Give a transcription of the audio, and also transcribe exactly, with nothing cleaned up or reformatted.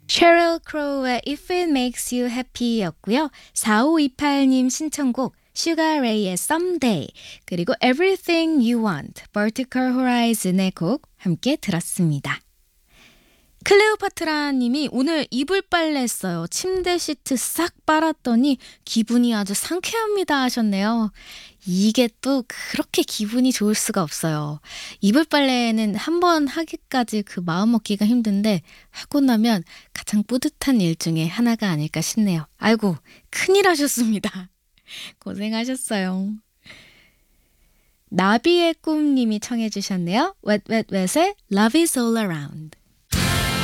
Sheryl Crow의 If It Makes You Happy 였고요. 사오이팔 님 신청곡 Sugar Ray의 Someday 그리고 Everything You Want, Vertical Horizon의 곡 함께 들었습니다. 클레오파트라 님이 오늘 이불 빨래 했어요. 침대 시트 싹 빨았더니 기분이 아주 상쾌합니다 하셨네요. 이게 또 그렇게 기분이 좋을 수가 없어요. 이불 빨래는 한 번 하기까지 그 마음 먹기가 힘든데 하고 나면 가장 뿌듯한 일 중에 하나가 아닐까 싶네요. 아이고, 큰일 하셨습니다. 고생하셨어요. 나비의 꿈님이 청해 주셨네요. 웻웻웻의 Love is all around.